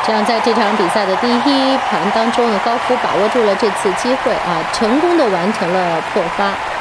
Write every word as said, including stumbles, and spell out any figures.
这样，在这场比赛的第一盘当中呢，高夫把握住了这次机会啊，成功的完成了破发。